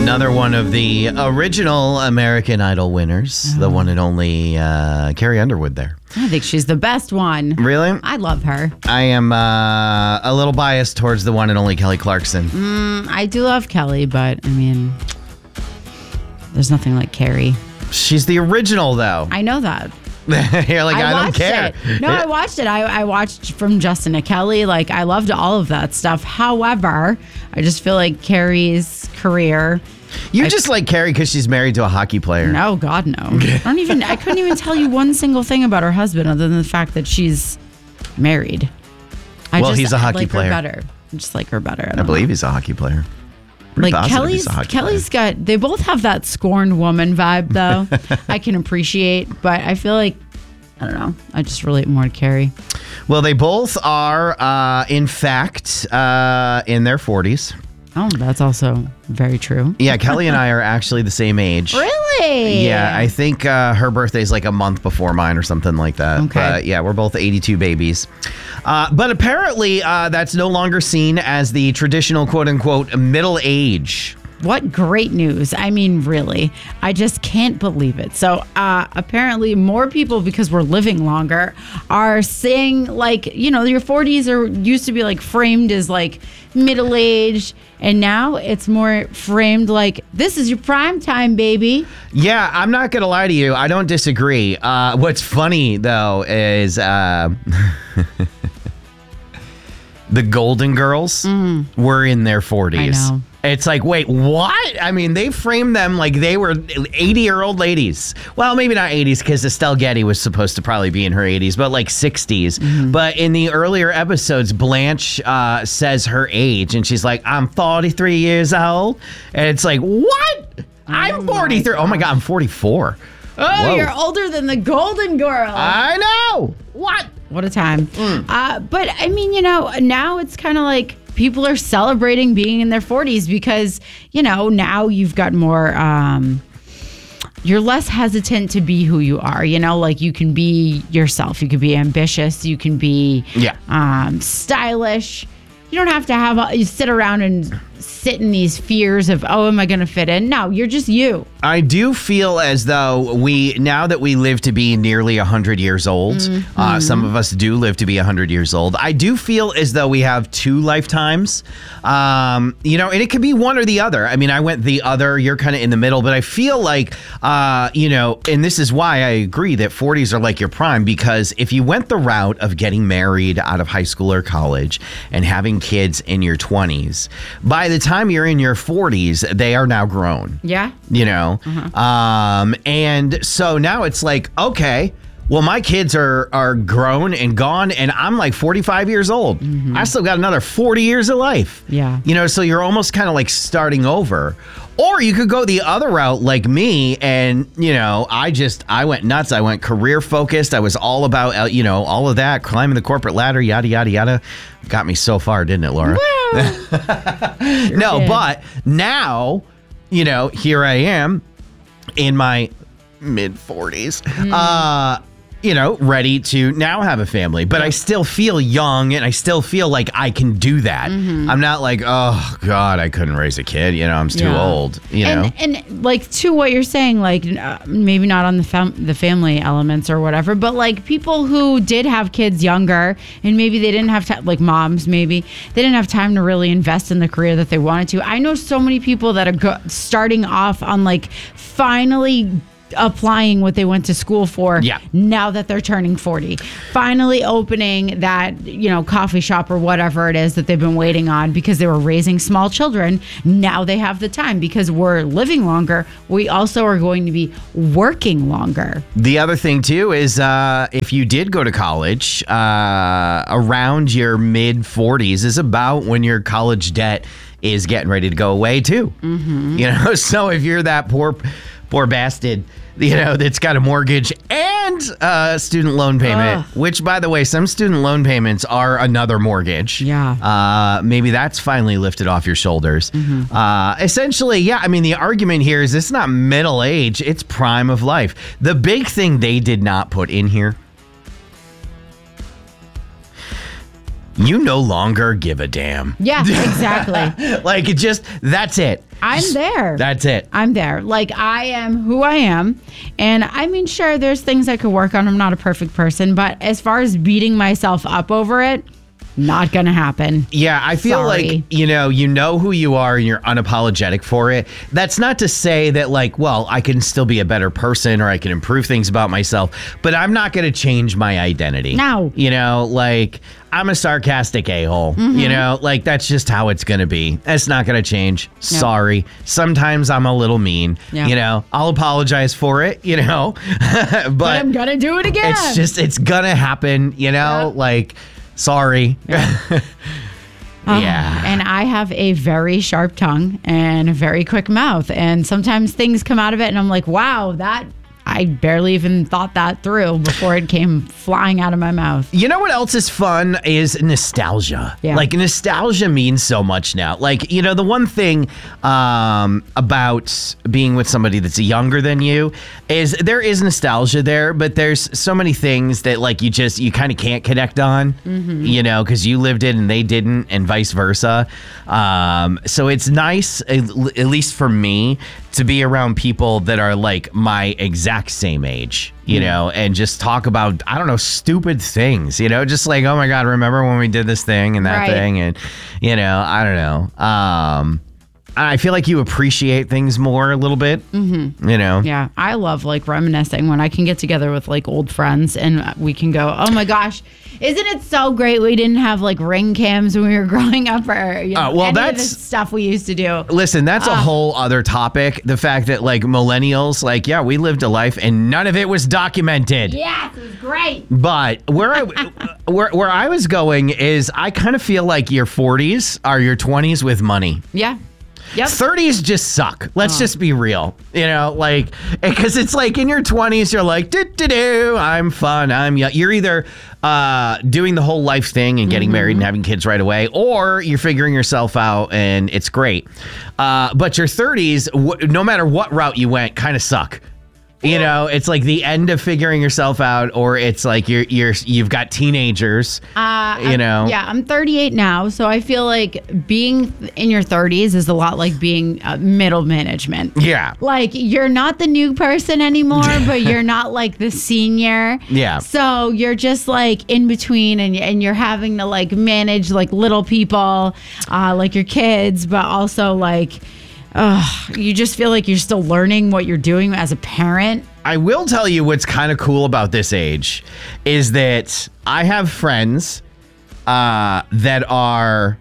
Another one of the original American Idol winners, the one and only Carrie Underwood there. I think she's the best one. Really? I love her. I am a little biased towards the one and only Kelly Clarkson. I do love Kelly, but I mean, there's nothing like Carrie. She's the original, though. I know that. You're like, I don't care. No, I watched it. I watched from Justin to Kelly. Like, I loved all of that stuff. However, I just feel like Carrie's career. You just like Carrie because she's married to a hockey player. No, God, no. I couldn't even tell you one single thing about her husband other than the fact that she's married. He's a hockey player. Her better. I just like her better. I believe he's a hockey player. Pretty like Kelly's got, they both have that scorned woman vibe though. I can appreciate, but I feel like, I don't know, I just relate more to Carrie. Well, they both are, in fact, in their 40s. Oh, that's also very true. Yeah, Kelly and I are actually the same age. Really? Yeah, I think her birthday's like a month before mine or something like that. Okay. But yeah, we're both 82 babies. But apparently that's no longer seen as the traditional quote-unquote middle age. What great news. I mean, really, I just can't believe it. So apparently more people, because we're living longer, are saying like, you know, your 40s used to be like framed as like middle-aged. And now it's more framed like, this is your prime time, baby. Yeah, I'm not going to lie to you. I don't disagree. What's funny, though, is the Golden Girls were in their 40s. I know. It's like, wait, what? I mean, they framed them like they were 80-year-old ladies. Well, maybe not 80s because Estelle Getty was supposed to probably be in her 80s, but like 60s. Mm-hmm. But in the earlier episodes, Blanche says her age, and she's like, I'm 43 years old. And it's like, what? I'm 43. Oh, my God, I'm 44. Oh, whoa. You're older than the Golden Girl. I know. What a time. But, I mean, you know, now it's kind of like, people are celebrating being in their 40s because, you know, now you've got more, you're less hesitant to be who you are, you know, like you can be yourself. You can be ambitious. You can be stylish. You don't have to you sit around and sit in these fears of, oh, am I going to fit in? No, you're just you. I do feel as though now that we live to be nearly 100 years old, some of us do live to be 100 years old. I do feel as though we have two lifetimes, you know, and it could be one or the other. I mean, I went the other, you're kind of in the middle, but I feel like, you know, and this is why I agree that 40s are like your prime, because if you went the route of getting married out of high school or college and having kids in your 20s, by the time you're in your 40s, they are now grown. Yeah. You know? And so now it's like, okay, well, my kids are grown and gone, and I'm like 45 years old. Mm-hmm. I still got another 40 years of life. Yeah. You know, so you're almost kind of like starting over. Or you could go the other route like me, and, you know, I went nuts. I went career focused. I was all about, you know, all of that, climbing the corporate ladder, yada, yada, yada. Got me so far, didn't it, Laura? Sure no, did. But now, you know, here I am in my mid 40s. You know, ready to now have a family, but I still feel young and I still feel like I can do that. I'm not like, oh God, I couldn't raise a kid. You know, I'm too old, you know? And like to what you're saying, like maybe not on the family elements or whatever, but like people who did have kids younger and maybe they didn't have time, like moms, maybe they didn't have time to really invest in the career that they wanted to. I know so many people that are starting off on like finally applying what they went to school for now that they're turning 40, finally opening that, you know, coffee shop or whatever it is that they've been waiting on because they were raising small children. Now they have the time because we're living longer. We also are going to be working longer. The other thing too is if you did go to college around your mid 40s is about when your college debt is getting ready to go away too. You know, so if you're that poor bastard, you know, that's got a mortgage and a student loan payment, which, by the way, some student loan payments are another mortgage. Yeah. Maybe that's finally lifted off your shoulders. Essentially, yeah, I mean, the argument here is it's not middle age, it's prime of life. The big thing they did not put in here you no longer give a damn. Yeah, exactly. Like, that's it. I'm there. That's it. I'm there. Like, I am who I am. And I mean, sure, there's things I could work on. I'm not a perfect person. But as far as beating myself up over it, not going to happen. Yeah, I feel like, you know who you are and you're unapologetic for it. That's not to say that, like, well, I can still be a better person or I can improve things about myself, but I'm not going to change my identity. No. Like, I'm a sarcastic a-hole. Like, that's just how it's going to be. It's not going to change. Yep. Sorry. Sometimes I'm a little mean. Yep. I'll apologize for it, but I'm going to do it again. It's going to happen, Yep. like, sorry. Yeah. And I have a very sharp tongue and a very quick mouth. And sometimes things come out of it and I'm like, wow, I barely even thought that through before it came flying out of my mouth. You know what else is fun is nostalgia. Yeah. Like, nostalgia means so much now. Like, the one thing about being with somebody that's younger than you is there is nostalgia there, but there's so many things that, like, you kind of can't connect on, because you lived it and they didn't, and vice versa. So it's nice, at least for me, to be around people that are like my exact same age, and just talk about, I don't know, stupid things, just like, oh my God, remember when we did this thing and that thing? And, I don't know. I feel like you appreciate things more a little bit, Yeah, I love, like, reminiscing when I can get together with, like, old friends and we can go, oh my gosh, isn't it so great we didn't have, like, ring cams when we were growing up, or any of this stuff we used to do. Listen, that's a whole other topic. The fact that, like, millennials, like, yeah, we lived a life and none of it was documented. Yes, it was great. But where I was going is I kind of feel like your 40s are your 20s with money. Yeah. Yep. 30s just suck. Let's just be real. Like, because it's like in your 20s, you're like, I'm fun. I'm young. You're either doing the whole life thing and getting married and having kids right away, or you're figuring yourself out and it's great. But your 30s, no matter what route you went, kind of suck. It's like the end of figuring yourself out, or it's like you've got teenagers. I'm 38 now, so I feel like being in your 30s is a lot like being middle management. Yeah, like you're not the new person anymore, but you're not like the senior. Yeah, so you're just like in between, and you're having to like manage like little people, like your kids, but also like. You just feel like you're still learning what you're doing as a parent. I will tell you what's kind of cool about this age is that I have friends that are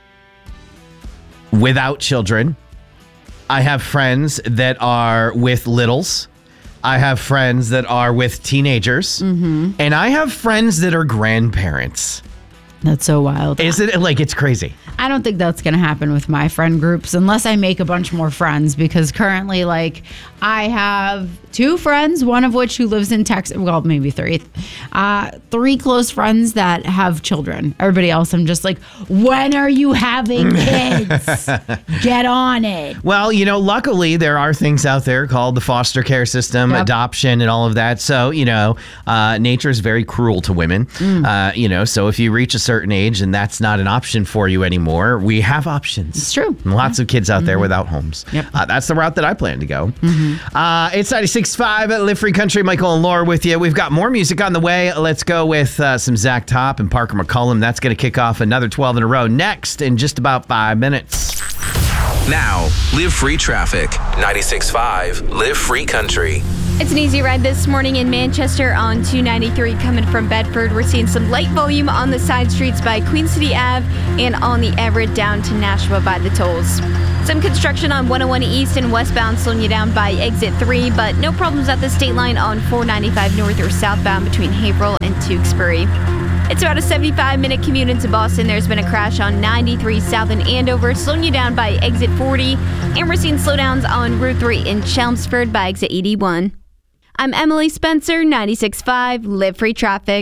without children. I have friends that are with littles. I have friends that are with teenagers. And I have friends that are grandparents. That's so wild. Isn't it? Like, it's crazy. I don't think that's going to happen with my friend groups unless I make a bunch more friends, because currently, like, I have 2 friends, one of which who lives in Texas. Well, maybe 3. 3 close friends that have children. Everybody else, I'm just like, when are you having kids? Get on it. Well, luckily there are things out there called the foster care system, adoption, and all of that. So, nature is very cruel to women. So if you reach a certain age and that's not an option for you anymore, we have options. It's true. Lots of kids out there without homes. Yep. That's the route that I plan to go. It's 96.5 at Live Free Country. Michael and Laura with you. We've got more music on the way. Let's go with some Zach Top and Parker McCollum. That's going to kick off another 12 in a row next in just about 5 minutes. Now, Live Free Traffic. 96.5 Live Free Country. It's an easy ride this morning in Manchester on 293 coming from Bedford. We're seeing some light volume on the side streets by Queen City Ave and on the Everett down to Nashua by the tolls. Some construction on 101 East and westbound slowing you down by exit 3, but no problems at the state line on 495 north or southbound between Haverhill and Tewksbury. It's about a 75-minute commute into Boston. There's been a crash on 93 south in Andover, slowing you down by exit 40. And we're seeing slowdowns on Route 3 in Chelmsford by exit 81. I'm Emily Spencer, 96.5 Live Free Traffic.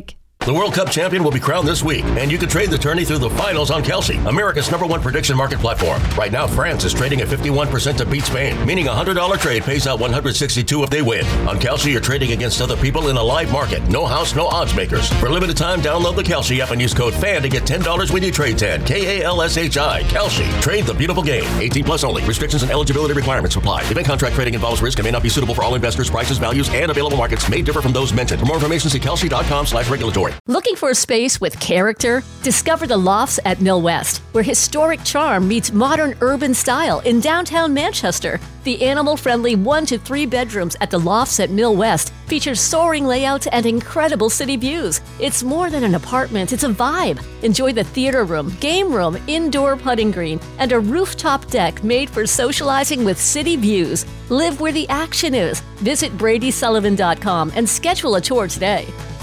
The World Cup champion will be crowned this week, and you can trade the tourney through the finals on Kalshi, America's #1 prediction market platform. Right now, France is trading at 51% to beat Spain, meaning a $100 trade pays out $162 if they win. On Kalshi, you're trading against other people in a live market. No house, no odds makers. For a limited time, download the Kalshi app and use code FAN to get $10 when you trade 10. Kalshi. Kalshi. Trade the beautiful game. 18 plus only. Restrictions and eligibility requirements apply. Event contract trading involves risk and may not be suitable for all investors. Prices, values, and available markets may differ from those mentioned. For more information, see kalshi.com/regulatory. Looking for a space with character? Discover the Lofts at Mill West, where historic charm meets modern urban style in downtown Manchester. The animal-friendly 1 to 3 bedrooms at the Lofts at Mill West features soaring layouts and incredible city views. It's more than an apartment, it's a vibe. Enjoy the theater room, game room, indoor putting green, and a rooftop deck made for socializing with city views. Live where the action is. Visit BradySullivan.com and schedule a tour today.